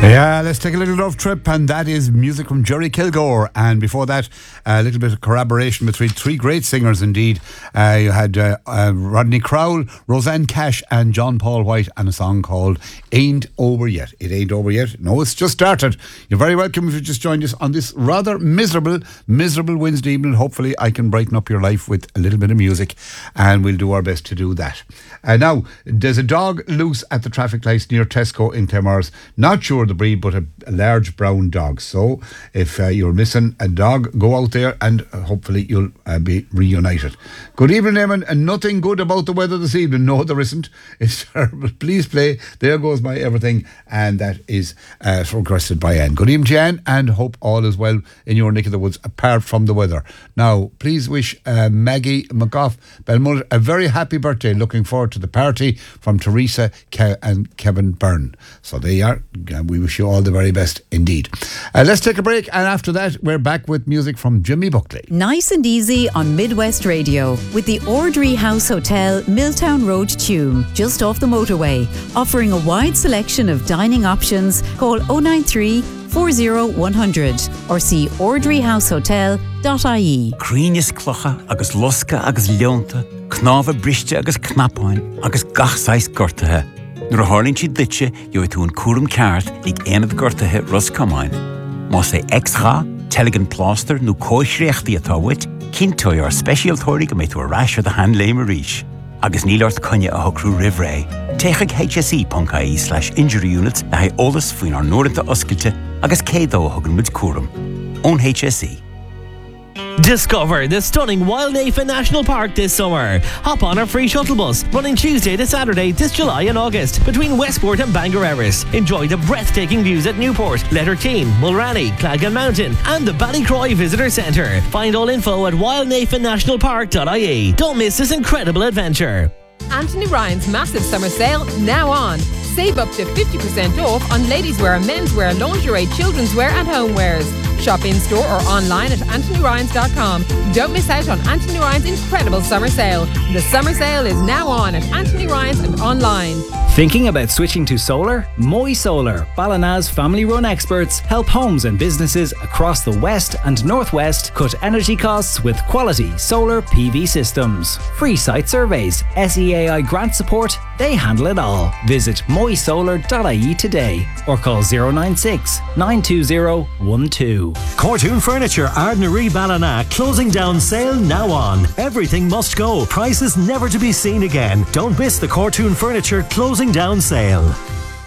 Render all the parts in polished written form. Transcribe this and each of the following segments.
Yeah, let's take a little road trip, and that is music from Jerry Kilgore. And before that, a little bit of corroboration between three great singers indeed. You had Rodney Crowell, Roseanne Cash, and John Paul White, and a song called Ain't Over Yet. It ain't over yet. No, it's just started. You're very welcome if you just joined us on this rather miserable Wednesday evening. Hopefully I can brighten up your life with a little bit of music, and we'll do our best to do that. Now, there's a dog loose at the traffic lights near Tesco in Claremorris. Not sure the breed, but a large brown dog. So if you're missing a dog, go out there and hopefully you'll be reunited. Good evening, Eamon. And nothing good about the weather this evening. No, there isn't. It's terrible. Please play There Goes My Everything, and that is requested by Anne. Good evening, Jan, and hope all is well in your neck of the woods apart from the weather. Now, please wish Maggie McGough Belmont a very happy birthday. Looking forward to the party from Teresa and Kevin Byrne. So there you are. We wish you all the very best indeed. Let's take a break, and after that we're back with music from Jimmy Buckley. Nice and easy on Midwest Radio with the Ordry House Hotel, Milltown Road, Tuam, just off the motorway, offering a wide selection of dining options. Call 093 40100 or see ordryhousehotel.ie. Críneas clocha agus losca agus leonta, knáfa briste agus knapáin agus gachsáis gortathe. Nuair a hálinn siad ditse, jo tú an cúram ceart ag éanamh gortathe Roscomáin. Má sé extra, teligin pláster nó cóisreachtaí atá wit, cintói ar speisialtóirí go méid tú a ráis ar the hand léime ríis. Agus nílart conne a hocrú rivré. Téigh hse.ie/injury units a hae olas faoin ar nóirinta oscailte agus cédó a thugann muid cúram. Ón HSE. Discover the stunning Wildnafen National Park this summer. Hop on our free shuttle bus running Tuesday to Saturday this July and August between Westport and Bangor Erris. Enjoy the breathtaking views at Newport, Letterteen, Mulranny, Clagan Mountain and the Ballycroy Visitor Centre. Find all info at wildnafennationalpark.ie. Don't miss this incredible adventure. Anthony Ryan's massive summer sale now on. Save up to 50% off on ladies' wear, menswear, lingerie, children's wear and homewares. Shop in store or online at anthonyryans.com. Don't miss out on Anthony Ryan's incredible summer sale. The summer sale is now on at Anthony Ryan's and online. Thinking about switching to solar? Moy Solar, Ballina's family-run experts, help homes and businesses across the West and Northwest cut energy costs with quality solar PV systems. Free site surveys, SEAI grant support, they handle it all. Visit moysolar.ie today or call 096 920 12. Cortoon Furniture, Ardnaree Ballina, closing down sale now on. Everything must go. Prices never to be seen again. Don't miss the Cortoon Furniture closing down sale.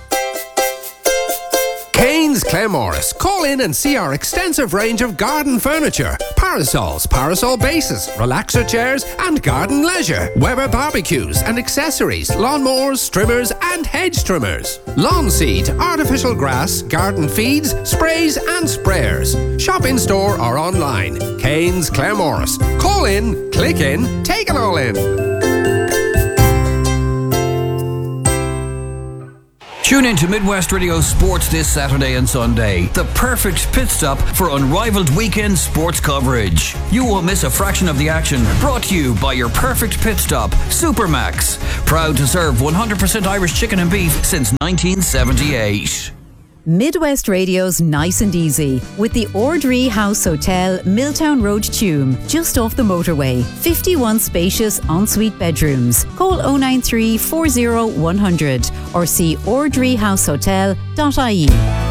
Kane's Claremorris. Call in and see our extensive range of garden furniture. Parasols, parasol bases, relaxer chairs and garden leisure. Weber barbecues and accessories, lawnmowers, trimmers and hedge trimmers. Lawn seed, artificial grass, garden feeds, sprays and sprayers. Shop in store or online. Kane's Claremorris. Call in, click in, take it all in. Tune in to Midwest Radio Sports this Saturday and Sunday. The perfect pit stop for unrivaled weekend sports coverage. You won't miss a fraction of the action. Brought to you by your perfect pit stop, Supermax. Proud to serve 100% Irish chicken and beef since 1978. Midwest Radio's Nice and Easy with the Ordry House Hotel, Milltown Road, Tuam, just off the motorway. 51 spacious ensuite bedrooms. Call 093 40100 or see ordryhousehotel.ie.